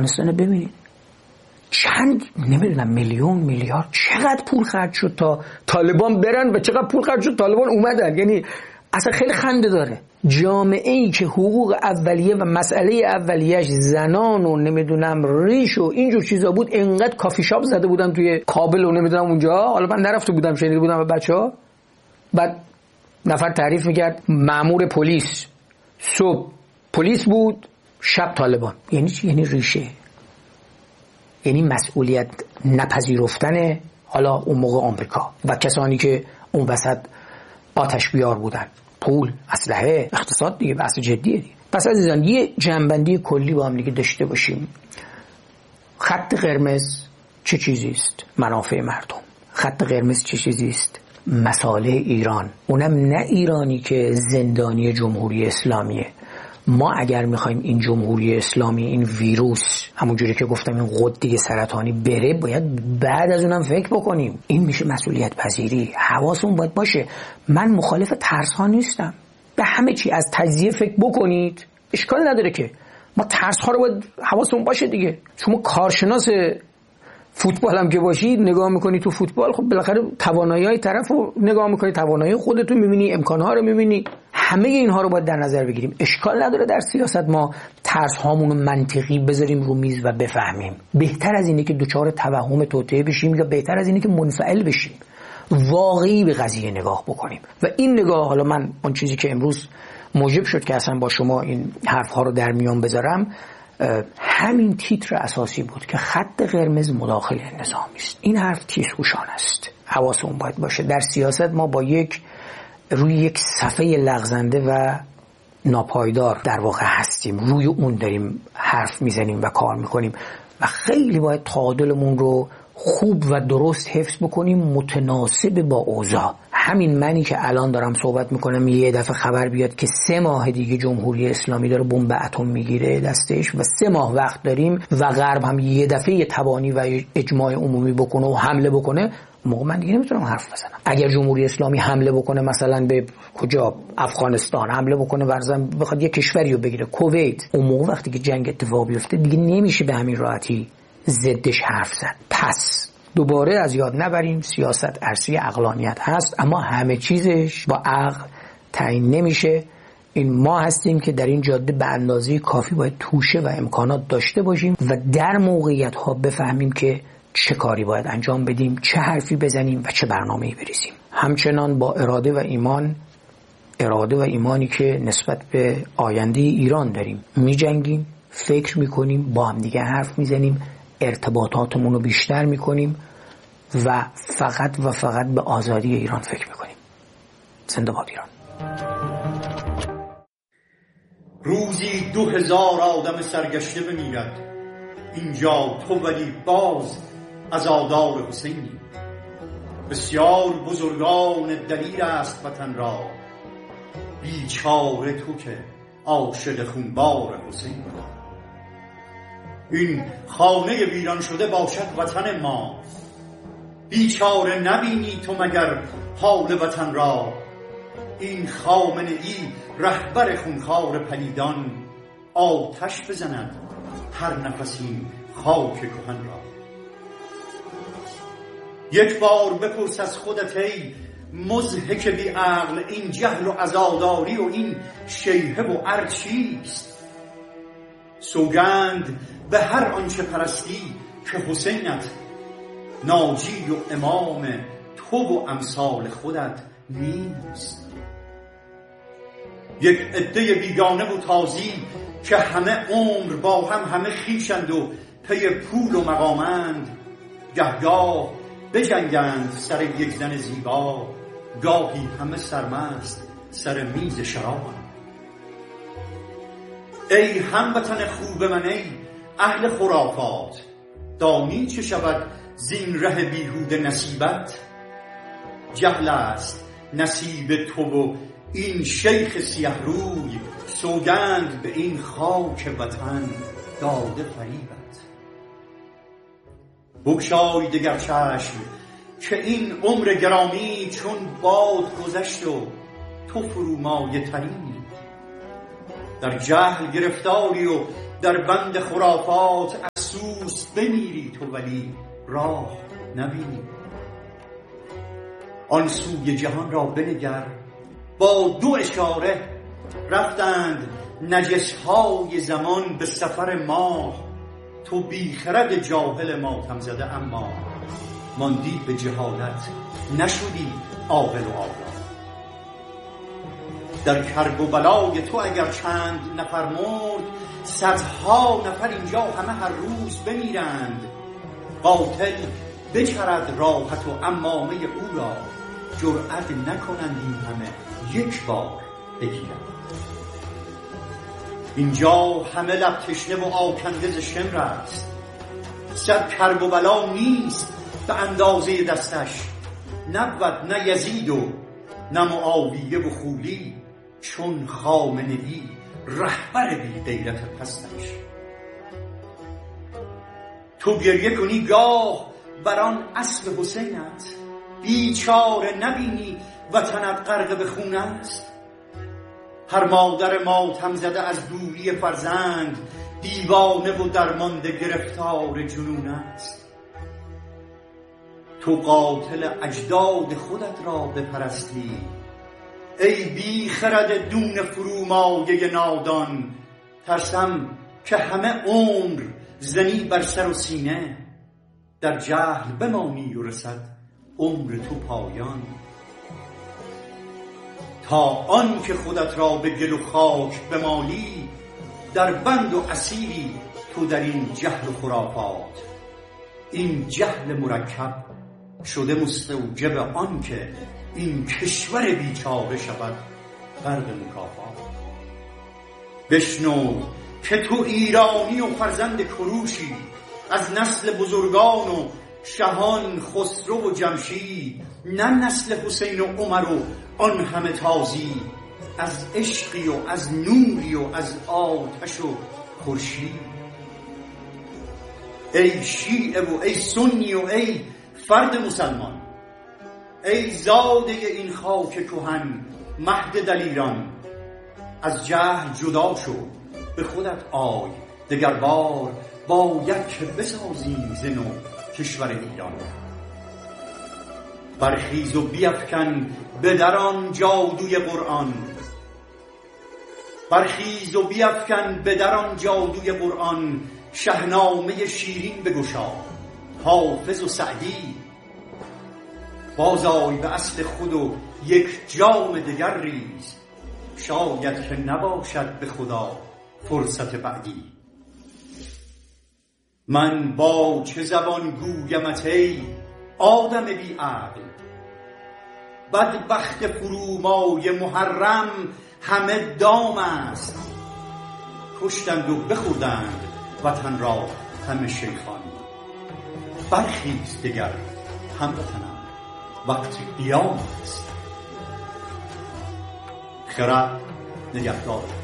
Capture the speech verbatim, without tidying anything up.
افغانستان ببینید چند نمیدونم میلیون میلیارد چقدر پول خرج شد تا طالبان برن و چقدر پول خرج شد طالبان اومدن. یعنی اصلا خیلی خنده داره. جامعه ای که حقوق اولیه و مسئله اولیه‌اش زنان و نمیدونم ریش و اینجور چیزا بود، انقدر کافی شاپ زده بودن توی کابل و نمیدونم اونجا. حالا من نرفته بودم، شنیده بودم با بچه‌ها. بعد نفر تعریف میکرد مأمور پلیس صبح پلیس بود، شب طالبان. یعنی چی؟ یعنی ریشه، یعنی مسئولیت نپذیرفتن حالا اون موقع آمریکا و کسانی که اون وسط آتش بیار بودن. پول، اسلحه، اقتصاد دیگه بحث جدیه دیگه. پس عزیزان یه جنبندی کلی با هم دیگه داشته باشیم. خط قرمز چه چیزی است؟ منافع مردم. خط قرمز چه چیزی است؟ مصالح ایران. اونم نه ایرانی که زندانی جمهوری اسلامیه. ما اگر میخوایم این جمهوری اسلامی، این ویروس، همونجوری که گفتم این غده سرطانی بره، باید بعد از اونم فکر بکنیم. این میشه مسئولیت پذیری. حواسون باید باشه. من مخالف ترس ها نیستم. به همه چی از تجزیه فکر بکنید، اشکال نداره که. ما ترس ها رو باید حواسون باشه دیگه. شما کارشناس فوتبال هم که باشید، نگاه میکنی تو فوتبال، خب بالاخره توانایی‌های طرفو نگاه میکنی، توانایی خودتو میبینی، امکانها رو میبینی. همه اینها رو باید در نظر بگیریم. اشکال نداره در سیاست ما ترس هامون رو منطقی بذاریم رو میز و بفهمیم. بهتر از اینه که دوچار توهم توطئه بشیم یا بهتر از اینه که منفعل بشیم. واقعی به قضیه نگاه بکنیم. و این نگاه، حالا من اون چیزی که امروز موجب شد که اصلا با شما این حرف ها رو در میان بذارم، همین تیتر اساسی بود که خط قرمز مداخله نظامی است. این حرف تیزهوشانه است. حواسمون باید باشه. در سیاست ما با یک روی یک صفحه لغزنده و ناپایدار در واقع هستیم. روی اون داریم حرف میزنیم و کار میکنیم و خیلی باید تعادلمون رو خوب و درست حفظ بکنیم، متناسب با اوضاع. همین منی که الان دارم صحبت میکنم یه دفعه خبر بیاد که سه ماه دیگه جمهوری اسلامی داره بمب اتم میگیره دستش و سه ماه وقت داریم و غرب هم یه دفعه یه تبانی و اجماع عمومی بکنه و حمله بکنه، موقع من دیگه نمیتونم حرف بزنم. اگر جمهوری اسلامی حمله بکنه مثلا به کجا، افغانستان حمله بکنه، ورزم بخواد یه کشوری رو بگیره، کویت، اون موقع وقتی که جنگ اتفاق بیفته دیگه نمیشه به همین راحتی ضدش حرف زد. پس دوباره از یاد نبریم سیاست عرصه عقلانیت هست، اما همه چیزش با عقل تعیین نمیشه. این ما هستیم که در این جاده به اندازه کافی باید توشه و امکانات داشته باشیم و در موقعیت ها بفهمیم که چه کاری باید انجام بدیم، چه حرفی بزنیم و چه برنامه‌ای بریزیم. همچنان با اراده و ایمان، اراده و ایمانی که نسبت به آینده ایران داریم میجنگیم، فکر میکنیم، با هم دیگه حرف میزنیم، ارتباطاتمون رو بیشتر میکنیم و فقط و فقط به آزادی ایران فکر میکنیم. زنده باد ایران. روزی دو هزار آدم سرگشته بمیرد اینجا، تو ولی باز از آدار حسینی. بسیار بزرگان دلیر است وطن را، بیچاره تو که عاشق خونبار حسین را. این خانه ویران شده باشد وطن ما، بیچاره نبینی تو مگر حال وطن را. این خامنه ای رهبر خونخوار پلیدان، آتش بزند هر نفسی خاک کهن را. یک بار بپرس از خودت ای مضحک بی عقل، این جهل و عزاداری و این شیهه و ار چیست؟ سوگند به هر آنچه پرستی که حسینت ناجی و امام تو و امثال خودت نیست. یک عده بیگانه و تازی که همه عمر با هم همه خویشند و پی پول و مقامند، گهگاه بجنگند سر یک زن زیبا، گاهی همه سرمست سر میز شرابند. ای هموطن خوب من، ای اهل خرافات، دانی چه شود زین ره بیهوده نصیبت؟ جهل است نصیب تو و این شیخ سیه روی، سوگند به این خاک وطن داده فریبت. بگشای دگر چشم که این عمر گرامی چون باد گذشت و تو فرومایه ترینی. در جهل گرفتاری و در بند خرافات افسوس بمیری تو ولی راه نبینی. آن سوی جهان را بنگر، با دو اشاره رفتند نجس‌های زمان به سفر ماه. تو بیخرد جاهل ماتم زده، اما ماندی به جهالت نشدی عاقل و آگاه. در کرب و بلای تو اگر چند نفر مرد، صدها نفر اینجا همه هر روز بمیرند. قاتل بچرد راحت و عمامه او را، جرأت نکنند این همه یک بار بگیرند. اینجا همه لب تشنه و آکنده ز شمر است، صد کرب و بلا نیست به اندازه دستش. نبود نه یزید و نه معاویه و خولی، چون خامنه ای رهبر بی غیرت پستش. تو گریه کنی گاه بر آن اسب حسینت، بیچاره نبینی وطنت غرق به خون است. هر مادر ماتم زده از دوری فرزند، دیوانه و درمانده گرفتار جنون است. تو قاتل اجداد خودت را بپرستی، ای بی خرد دون فرومایه نادان. ترسم که همه عمر زنی بر سر و سینه، در جهل بمانی و رسد عمر تو پایان. تا آن که خودت را به گل و خاک بمالی، در بند و اسیری تو در این جهل و خرافات. این جهل مرکب شده مستوجب آن که این کشور بیچاره شود غرق مکافات. بشنو که تو ایرانی و فرزند کروشی، از نسل بزرگان و شهان خسرو و جمشید، نه نسل حسین و عمر و آن همه تازی. از عشقی و از نوری و از آتش و خورشید. ای شیعه و ای سنی و ای فرد مسلمان، ای زاده این خاک کهن مهد دلیران. از جهل جدا شو به خودت آی، دگر بار باید که بسازیم ز نو کشور ایران. برخیز و بیفکن به در آن جادوی قرآن، برخیز و بیفکن به در آن جادوی قرآن. شهنامه شیرین بگشا حافظ و سعدی، بازآی به اصل خود و یک جام دگر ریز. شاید که نباشد به خدا فرصت بعدی. من با چه زبان گویمت ای آدم بی عقل، بدبخت فرومای محرم همه دام است. کشتند و بخوردند وطن را همه شیخان. برخیز دگر هموطنم وقت قیام است. خرد نگهدار.